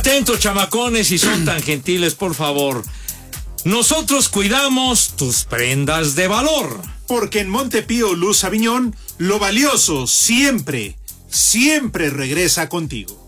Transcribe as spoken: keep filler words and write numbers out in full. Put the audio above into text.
Atentos, chamacones, si son tan gentiles, por favor. Nosotros cuidamos tus prendas de valor. Porque en Montepío Luz Aviñón, lo valioso siempre, siempre regresa contigo.